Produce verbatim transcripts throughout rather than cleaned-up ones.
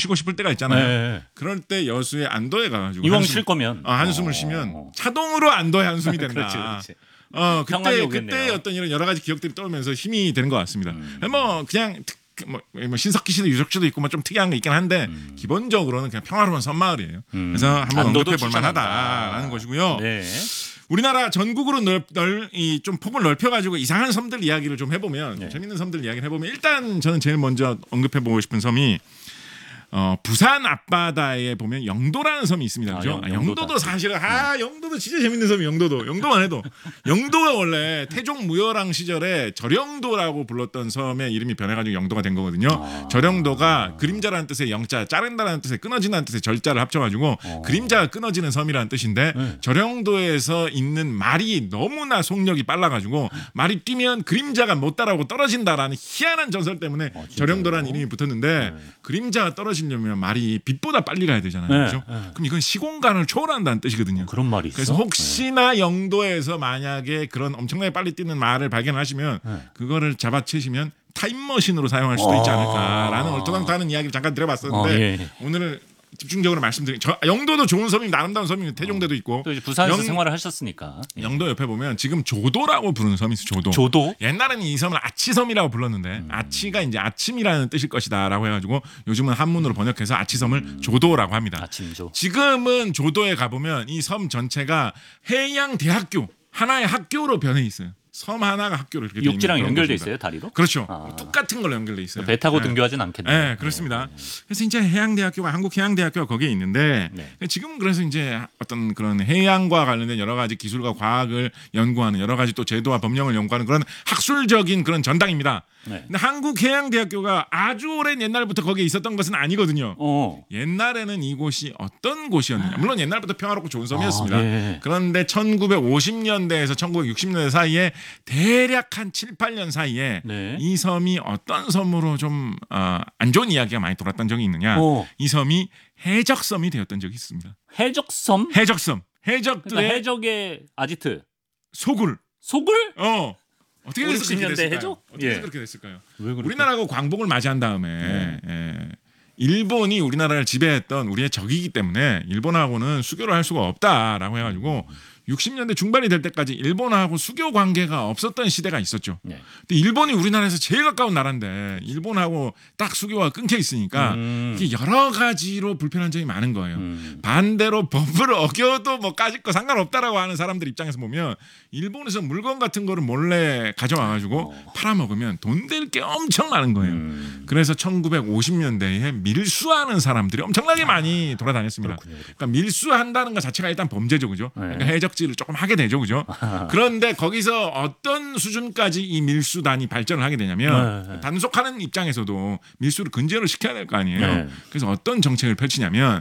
쉬고 싶을 때가 있잖아요. 네. 그럴 때 여수의 안도에 가가지고 이왕 한숨, 쉴 거면 어, 한숨을 어. 쉬면 자동으로 안도의 한숨이 된다. 그렇지, 그렇지. 어 평안이 그때 오겠네요. 그때 어떤 이런 여러 가지 기억들이 떠오르면서 힘이 되는 것 같습니다. 음. 뭐 그냥 특, 뭐, 뭐 신석기 씨도 유적 씨도 있고 뭐 좀 특이한 게 있긴 한데 음. 기본적으로는 그냥 평화로운 섬마을이에요. 음. 그래서 한번 안도도 언급해 볼 추천한다. 만하다라는 것이고요. 네. 우리나라 전국으로 넓이좀 폭을 넓혀가지고 이상한 섬들 이야기를 좀 해보면 네. 재밌는 섬들 이야기를 해보면 일단 저는 제일 먼저 언급해보고 싶은 섬이 어, 부산 앞바다에 보면 영도라는 섬이 있습니다. 아, 그죠? 영- 아, 영도다. 영도도 사실은 아 영도도 진짜 재밌는 섬이 영도도 영도만 해도 영도가 원래 태종 무열왕 시절에 절영도라고 불렀던 섬의 이름이 변해가지고 영도가 된 거거든요. 아. 절영도가 그림자라는 뜻의 영자, 자른다라는 뜻의 끊어진다는 뜻의 절자를 합쳐가지고 어. 그림자가 끊어지는 섬이라는 뜻인데 네. 절영도에서 있는 말이 너무나 속력이 빨라가지고 말이 뛰면 그림자가 못 따라오고 떨어진다라는 희한한 전설 때문에 아, 진짜요? 절영도라는 이름이 붙었는데 네. 그림자가 떨어지려면 말이 빛보다 빨리 가야 되잖아요. 네, 그렇죠? 네. 그럼 이건 시공간을 초월한다는 뜻이거든요. 그런 말이 있어. 그래서 혹시나 영도에서 만약에 그런 엄청나게 빨리 뛰는 말을 발견하시면 네. 그거를 잡아채시면 타임머신으로 사용할 수도 있지 않을까라는 얼토당토하는 이야기를 잠깐 들어봤었는데 어, 예. 오늘 영도적으로 말씀드린 저 영도도 좋은 섬입니다. 아름다운 섬입니다. 태종대도 있고 또 이제 부산에서 영- 생활을 하셨으니까. 예. 영도 옆에 보면 지금 조도라고 부르는 섬이 있어요. 조도. 조도? 옛날에는 이 섬을 아치섬이라고 불렀는데 음. 아치가 이제 아침이라는 뜻일 것이다라고 해가지고 요즘은 한문으로 번역해서 아치섬을 조도라고 합니다. 아침조. 지금은 조도에 가보면 이 섬 전체가 해양대학교 하나의 학교로 변해 있어요. 섬 하나가 학교로 이렇게 돼 있는 육지랑 그런 연결돼 곳입니다. 있어요, 다리로? 그렇죠. 아. 똑같은 걸로 연결돼 있어요. 배 타고 네. 등교하진 않겠네요. 네, 그렇습니다. 그래서 이제 해양대학교가 한국해양대학교가 거기에 있는데 네. 지금은 그래서 이제 어떤 그런 해양과 관련된 여러 가지 기술과 과학을 연구하는 여러 가지 또 제도와 법령을 연구하는 그런 학술적인 그런 전당입니다. 네. 근데 한국해양대학교가 아주 오랜 옛날부터 거기에 있었던 것은 아니거든요. 어. 옛날에는 이곳이 어떤 곳이었느냐. 물론 옛날부터 평화롭고 좋은 섬이었습니다. 아, 예. 그런데 천구백오십 년대에서 천구백육십 년대 사이에 대략 한 칠, 팔 년 사이에 네. 이 섬이 어떤 섬으로 좀 어, 안 좋은 이야기가 많이 돌았던 적이 있느냐. 어. 이 섬이 해적섬이 되었던 적이 있습니다. 해적섬? 해적섬. 해적들의 그러니까 해적의 아지트. 소굴. 속을? 어. 어떻게 해서 오십십 그렇게 년대 됐을까요? 해적? 어떻게 해서 예. 그렇게 됐을까요? 왜 그렇게? 우리나라하고 광복을 맞이한 다음에 네. 예, 일본이 우리나라를 지배했던 우리의 적이기 때문에 일본하고는 수교를 할 수가 없다라고 해가지고 육십 년대 중반이 될 때까지 일본하고 수교 관계가 없었던 시대가 있었죠. 네. 근데 일본이 우리나라에서 제일 가까운 나라인데 일본하고 딱 수교가 끊겨 있으니까 음. 이게 여러 가지로 불편한 점이 많은 거예요. 음. 반대로 법을 어겨도 뭐 까짓 거 상관없다라고 하는 사람들 입장에서 보면 일본에서 물건 같은 거를 몰래 가져와가지고 어. 팔아먹으면 돈 될 게 엄청 많은 거예요. 음. 그래서 천구백오십 년대에 밀수하는 사람들이 엄청나게 많이 돌아다녔습니다. 그렇군요. 그러니까 밀수한다는 것 자체가 일단 범죄죠, 그죠? 네. 그러니까 해적질을 조금 하게 되죠, 그죠? 그런데 거기서 어떤 수준까지 이 밀수단이 발전을 하게 되냐면 네. 단속하는 입장에서도 밀수를 근절을 시켜야 될 거 아니에요. 네. 그래서 어떤 정책을 펼치냐면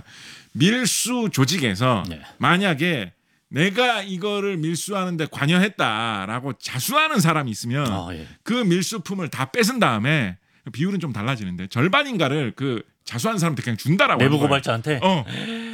밀수 조직에서 네. 만약에 내가 이거를 밀수하는데 관여했다라고 자수하는 사람이 있으면 아, 예. 그 밀수품을 다 뺏은 다음에 비율은 좀 달라지는데 절반인가를 그 자수한 사람한테 그냥 준다라고 내부 하는 거예요. 고발자한테 어.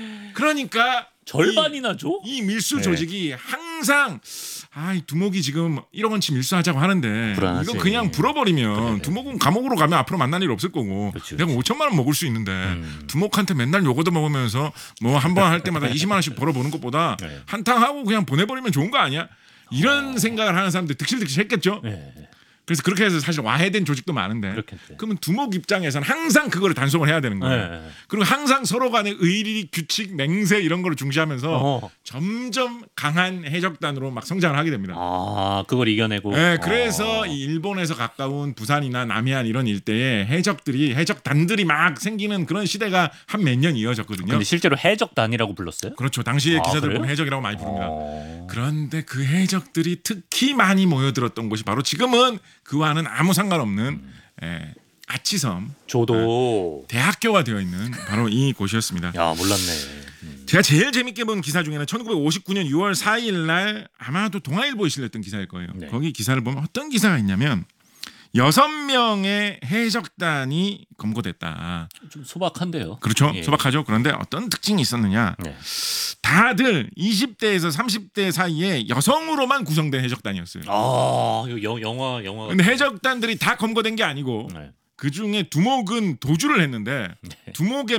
그러니까 절반이나 줘? 이, 이 밀수 네. 조직이 항상 아, 이 두목이 지금 일억 원치 밀수하자고 하는데 불안하지. 이거 그냥 불어버리면 그래. 두목은 감옥으로 가면 앞으로 만날 일 없을 거고 그렇지, 내가 그렇지. 오천만 원 먹을 수 있는데 음. 두목한테 맨날 요거도 먹으면서 뭐 한 번 할 때마다 이십만 원씩 벌어보는 것보다 네. 한탕하고 그냥 보내버리면 좋은 거 아니야? 이런 생각을 하는 사람들 득실득실 했겠죠. 네. 그래서 그렇게 해서 사실 와해된 조직도 많은데 그렇겠지. 그러면 두목 입장에서는 항상 그거를 단속을 해야 되는 거예요. 네. 그리고 항상 서로 간의 의리, 규칙, 맹세 이런 거를 중시하면서 어. 점점 강한 해적단으로 막 성장을 하게 됩니다. 아, 그걸 이겨내고. 네, 그래서 어. 이 일본에서 가까운 부산이나 남해안 이런 일대에 해적들이 해적단들이 막 생기는 그런 시대가 한 몇 년 이어졌거든요. 근데 실제로 해적단이라고 불렀어요? 그렇죠. 당시에 아, 기사들 그래요? 보면 해적이라고 많이 부릅니다. 어. 그런데 그 해적들이 특히 많이 모여들었던 곳이 바로 지금은 그와는 아무 상관없는 음. 에, 아치섬 조도. 대학교가 되어 있는 바로 이 곳이었습니다. 야, 몰랐네. 음. 제가 제일 재밌게 본 기사 중에는 천구백오십구 년 유월 사일 날 아마도 동아일보에 실렸던 기사일 거예요. 네. 거기 기사를 보면 어떤 기사가 있냐면 여섯 명의 해적단이 검거됐다. 좀 소박한데요. 그렇죠. 예. 소박하죠. 그런데 어떤 특징이 있었느냐. 네. 다들 이십 대에서 삼십 대 사이에 여성으로만 구성된 해적단이었어요. 아, 이거 영, 영화 영화. 근데 해적단들이 다 검거된 게 아니고 네. 그 중에 두목은 도주를 했는데 네. 두목의